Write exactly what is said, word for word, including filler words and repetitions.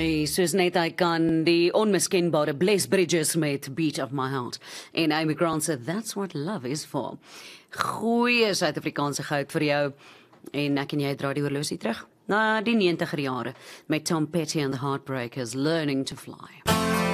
Hy, soos net hy kan, die onmiskenbare Bless Bridges met Beat of My Heart. En Amy Grant sê, that's what love is for. Goeie Suid-Afrikaanse goud vir jou. En ek en jy dra die horlosie terug na die negentiger jare met Tom Petty and the Heartbreakers, Learning to Fly.